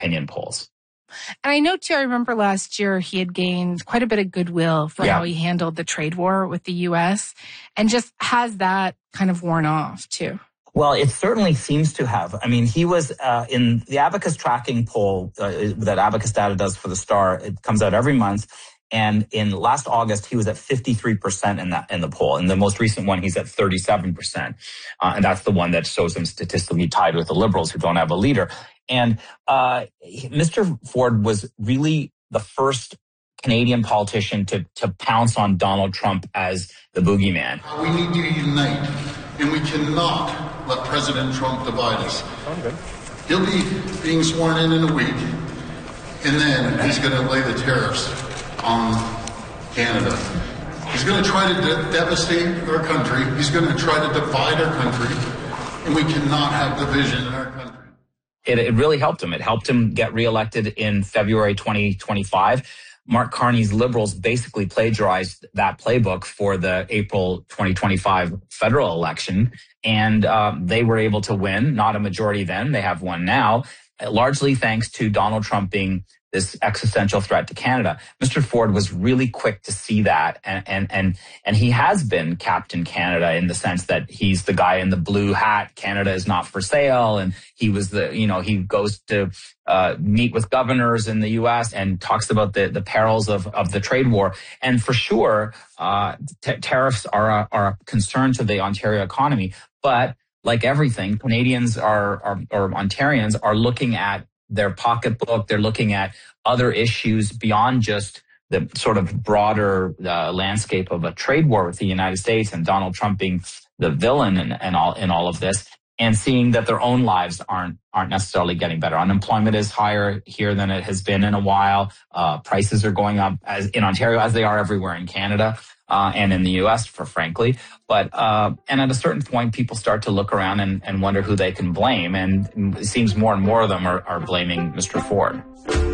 opinion polls. And I know, too, I remember last year he had gained quite a bit of goodwill for how he handled the trade war with the U.S. And just has that kind of worn off, too? Well, it certainly seems to have. I mean, he was in the Abacus tracking poll that Abacus Data does for the Star. It comes out every month. And in last August, he was at 53% in the poll. In the most recent one, he's at 37%. And that's the one that shows him statistically tied with the Liberals who don't have a leader. And Mr. Ford was really the first Canadian politician to pounce on Donald Trump as the boogeyman. We need to unite, and we cannot let President Trump divide us. He'll be being sworn in a week, and then he's going to lay the tariffs on Canada. He's going to try to devastate our country. He's going to try to divide our country, and we cannot have division in our country. It really helped him. It helped him get reelected in February 2025. Mark Carney's Liberals basically plagiarized that playbook for the April 2025 federal election, and they were able to win, not a majority then. They have one now, largely thanks to Donald Trump being this existential threat to Canada. Mr. Ford was really quick to see that, and he has been Captain Canada in the sense that he's the guy in the blue hat. Canada is not for sale, and he was he goes to meet with governors in the U.S. and talks about the perils of the trade war. And for sure, tariffs are a concern to the Ontario economy. But like everything, Canadians or Ontarians are looking at their pocketbook. They're looking at other issues beyond just the sort of broader landscape of a trade war with the United States and Donald Trump being the villain in all of this, and seeing that their own lives aren't necessarily getting better. Unemployment is higher here than it has been in a while. Prices are going up as in Ontario as they are everywhere in Canada. And in the U.S., frankly. But and at a certain point, people start to look around and wonder who they can blame. And it seems more and more of them are blaming Mr. Ford.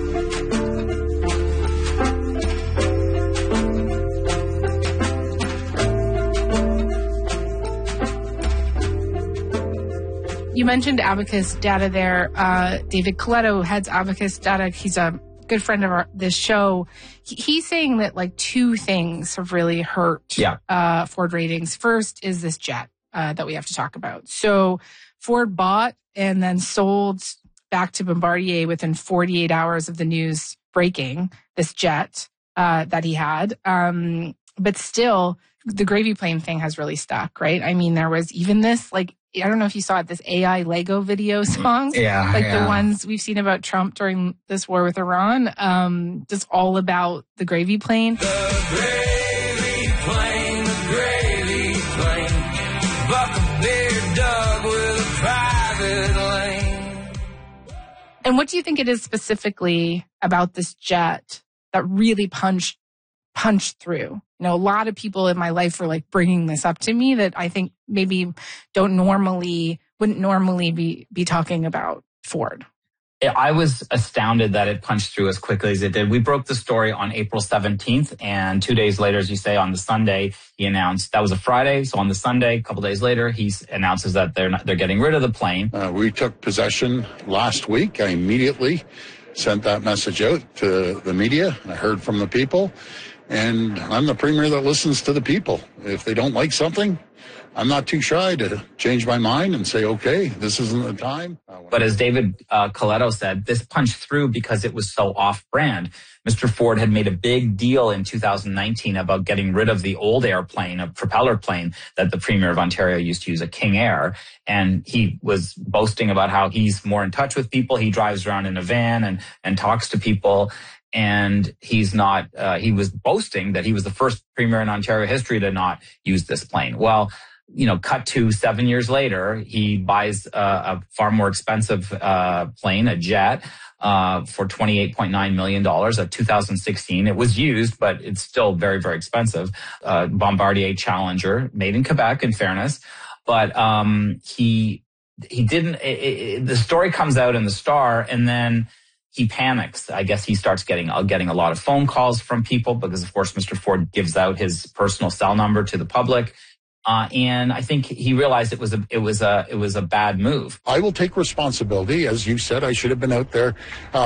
You mentioned Abacus Data there. David Coletto heads Abacus Data. He's a good friend of this show. He's saying that like two things have really hurt Ford ratings. First is this jet that we have to talk about. So Ford bought and then sold back to Bombardier within 48 hours of the news breaking this jet that he had. But still, the gravy plane thing has really stuck, right? I mean, there was even this, like, I don't know if you saw it, this AI Lego video songs. The ones we've seen about Trump during this war with Iran. Just all about the gravy plane. The gravy plane, the gravy plane. Buck-a-beard dog with a private lane. And what do you think it is specifically about this jet that really punched through? You know, a lot of people in my life were like bringing this up to me that I think maybe wouldn't normally be talking about Ford. I was astounded that it punched through as quickly as it did. We broke the story on April 17th, and 2 days later, as you say, on the Sunday, he announced that was a Friday. So on the Sunday, a couple days later, he announces that they're getting rid of the plane. We took possession last week. I immediately sent that message out to the media. I heard from the people. And I'm the premier that listens to the people. If they don't like something, I'm not too shy to change my mind and say, okay, this isn't the time. But as David Coletto said, this punched through because it was so off-brand. Mr. Ford had made a big deal in 2019 about getting rid of the old airplane, a propeller plane that the Premier of Ontario used to use, a King Air. And he was boasting about how he's more in touch with people. He drives around in a van and talks to people. And he's not, he was boasting that he was the first premier in Ontario history to not use this plane. Well, cut to 7 years later, he buys a far more expensive plane, a jet, for $28.9 million, a 2016. It was used, but it's still very, very expensive. Bombardier Challenger, made in Quebec, in fairness. But he didn't, the story comes out in the Star, and then he panics. I guess he starts getting a lot of phone calls from people because, of course, Mr. Ford gives out his personal cell number to the public. And I think he realized it was a bad move. I will take responsibility. As you said, I should have been out there